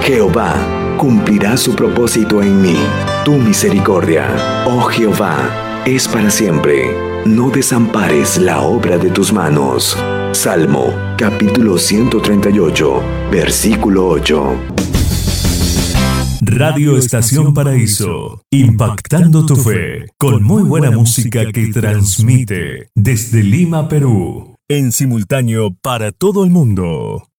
Jehová cumplirá su propósito en mí. Tu misericordia, oh Jehová, es para siempre. No desampares la obra de tus manos. Salmo, capítulo 138, versículo 8. Radio Estación Paraíso, impactando tu fe, con muy buena música que transmite desde Lima, Perú, en simultáneo para todo el mundo.